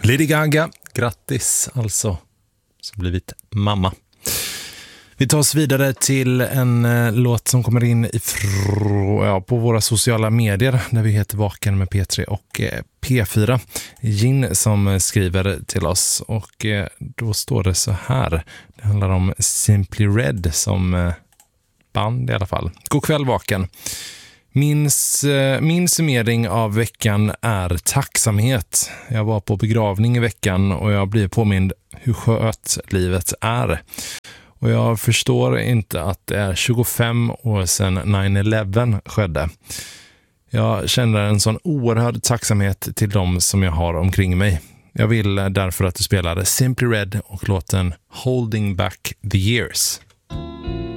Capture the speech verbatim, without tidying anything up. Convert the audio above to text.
Lady Gaga, grattis alltså, som blivit mamma. Vi tar oss vidare till en eh, låt som kommer in ifrå, ja, på våra sociala medier där vi heter Vaken med P tre och eh, P fyra. Gin som skriver till oss och eh, då står det så här. Det handlar om Simply Red som eh, band i alla fall. God kväll Vaken. Min, min summering av veckan är tacksamhet. Jag var på begravning i veckan och jag blir påmind hur skött livet är. Och jag förstår inte att det är tjugofem år sedan nine eleven skedde. Jag känner en sån oerhörd tacksamhet till dem som jag har omkring mig. Jag vill därför att du spelar Simply Red och låten Holding Back the Years.